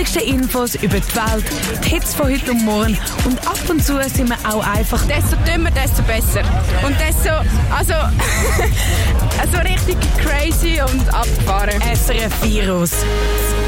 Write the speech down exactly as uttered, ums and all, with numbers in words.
wichtigsten Infos über die Welt, die Hits von heute und morgen und ab und zu sind wir auch einfach... Desto dümmer, desto besser. Und desto, also, also richtig crazy und abgefahren. S R F Virus.